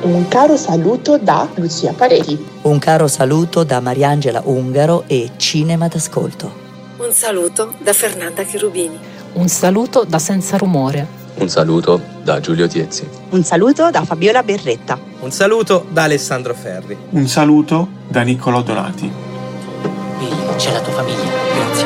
Un caro saluto da Lucia Pareti. Un caro saluto da Mariangela Ungaro e Cinema d'Ascolto. Un saluto da Fernanda Cherubini. Un saluto da Senza Rumore. Un saluto da Giulio Tiezzi. Un saluto da Fabiola Berretta. Un saluto da Alessandro Ferri. Un saluto da Niccolò Donati. Billy, c'è la tua famiglia. Grazie.